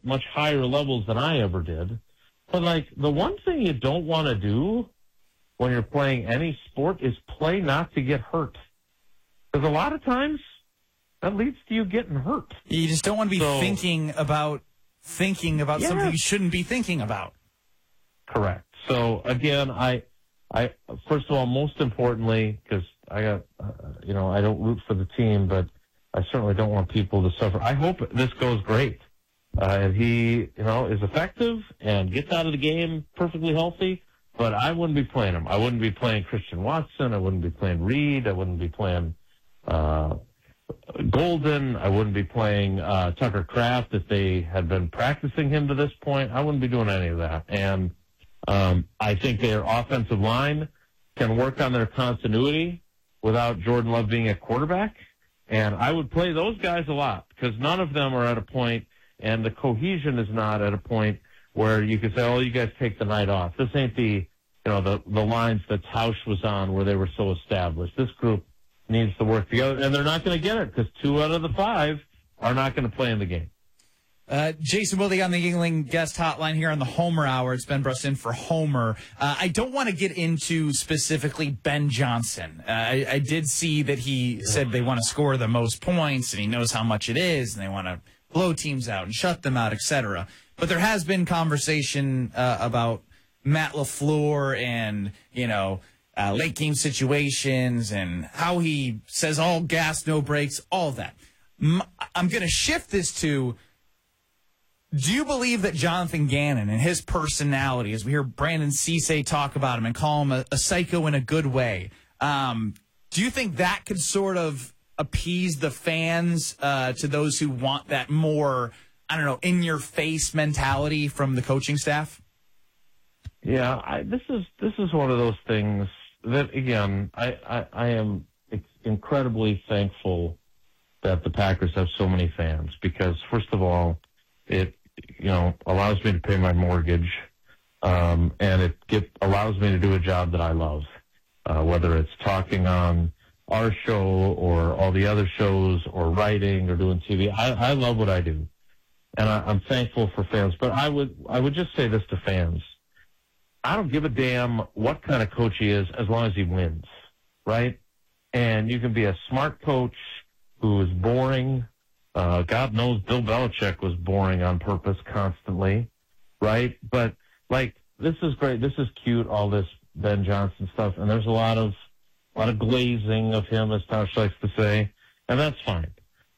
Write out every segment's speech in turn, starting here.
at much higher levels than I ever did. But, like, the one thing you don't want to do when you're playing any sport is play not to get hurt. Because a lot of times that leads to you getting hurt. You just don't want to be thinking about something you shouldn't be thinking about. Correct. So, again, I first of all, most importantly, because I got, I don't root for the team, but I certainly don't want people to suffer. I hope this goes great. And he, is effective and gets out of the game perfectly healthy, but I wouldn't be playing him. I wouldn't be playing Christian Watson. I wouldn't be playing Reed. I wouldn't be playing Golden. I wouldn't be playing Tucker Kraft if they had been practicing him to this point. I wouldn't be doing any of that. And I think their offensive line can work on their continuity without Jordan Love being a quarterback. And I would play those guys a lot because none of them are at a point, and the cohesion is not at a point where you could say, oh, you guys take the night off. This ain't the lines that Tausch was on where they were so established. This group needs to work together, and they're not going to get it because 2 out of the 5 are not going to play in the game. Jason Wilde on the Yuengling guest hotline here on the Homer Hour. It's Ben Brust in for Homer. I don't want to get into specifically Ben Johnson. I did see that he said they want to score the most points, and he knows how much it is, and they want to blow teams out and shut them out, etc. But there has been conversation about Matt LaFleur and, late game situations and how he says all gas, no brakes, all of that. I'm going to shift this to, do you believe that Jonathan Gannon and his personality, as we hear Brandon Cisse talk about him and call him a psycho in a good way, do you think that could sort of appease the fans to those who want that more, in-your-face mentality from the coaching staff? Yeah, this is one of those things that, again, I am incredibly thankful that the Packers have so many fans because, first of all, it allows me to pay my mortgage, and it allows me to do a job that I love, whether it's talking on our show or all the other shows or writing or doing TV. I love what I do, and I'm thankful for fans. But I would just say this to fans. I don't give a damn what kind of coach he is as long as he wins, right? And you can be a smart coach who is boring. God knows Bill Belichick was boring on purpose constantly, right? But, this is great. This is cute, all this Ben Johnson stuff. And there's a lot of glazing of him, as Tausch likes to say, and that's fine.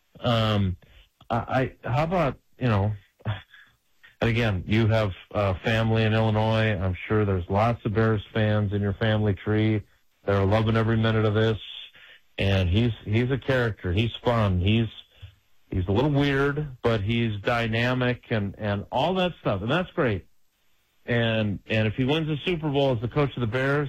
How about, and again, you have family in Illinois. I'm sure there's lots of Bears fans in your family tree that are loving every minute of this. And he's a character. He's fun. He's a little weird, but he's dynamic and all that stuff, and that's great. And if he wins the Super Bowl as the coach of the Bears,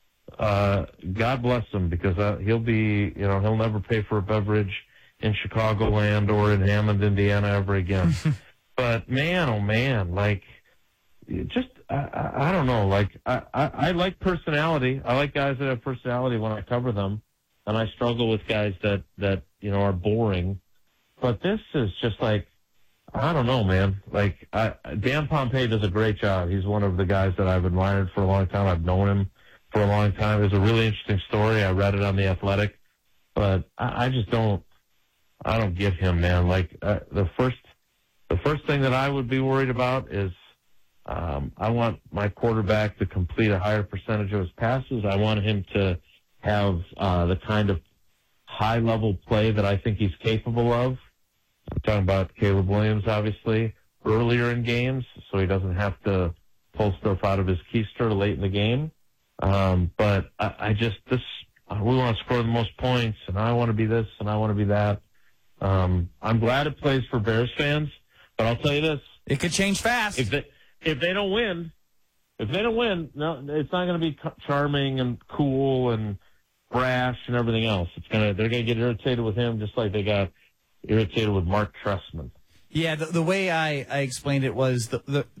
God bless him, because he'll be, he'll never pay for a beverage in Chicagoland or in Hammond, Indiana ever again. But man, oh man, I don't know, I like personality. I like guys that have personality when I cover them, and I struggle with guys that are boring. But this is just I don't know, man. Dan Pompei does a great job. He's one of the guys that I've admired for a long time. I've known him for a long time. It's a really interesting story. I read it on The Athletic. But I just don't get him, man. The first thing that I would be worried about is I want my quarterback to complete a higher percentage of his passes. I want him to have the kind of high-level play that I think he's capable of. I'm talking about Caleb Williams, obviously, earlier in games, so he doesn't have to pull stuff out of his keister late in the game. But we want to score the most points, and I want to be this, and I want to be that. I'm glad it plays for Bears fans, but I'll tell you this. It could change fast. If they don't win, no, it's not going to be charming and cool and brash and everything else. They're going to get irritated with him just like they got irritated with Mark Trestman. Yeah, the way I explained it was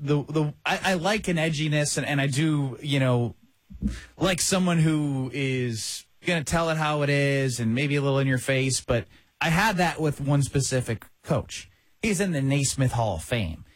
I like an edginess, and I do, like someone who is going to tell it how it is and maybe a little in your face, but I had that with one specific coach. He's in the Naismith Hall of Fame.